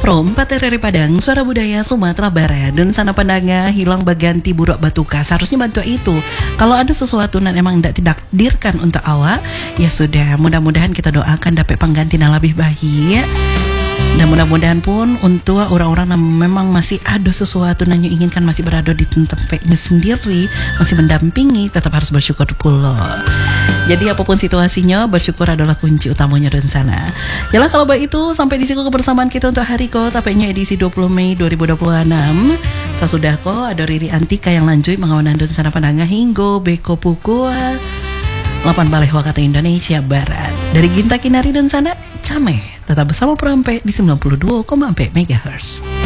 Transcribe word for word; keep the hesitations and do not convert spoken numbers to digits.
Pro empat R R I Padang, Suara Budaya Sumatera Barat, dan sana pandanga hilang baganti buruk batuka. Seharusnya bantu itu. Kalau ada sesuatu yang emang tidak ditakdirkan untuk awak, ya sudah, mudah-mudahan kita doakan dapat pengganti yang lebih baik. Dan mudah-mudahan pun untuk orang-orang yang memang masih ada sesuatu yang inginkan masih berada di tempatnya sendiri, masih mendampingi, tetap harus bersyukur pula. Jadi apapun situasinya, bersyukur adalah kunci utamanya dan sana. Yalah kalau baik itu, sampai di situ kebersamaan kita untuk hari ko, tapenya edisi dua puluh Mei dua ribu dua puluh enam. Sasudah ko, ada Riri Antika yang lanjut mengawanan dan sana pandanga hingga Beko Pukul delapan balik waktu Indonesia Barat. Dari Ginta Kinari dan sana, Cameh tetap bersama Perampe di sembilan puluh dua koma empat megahertz.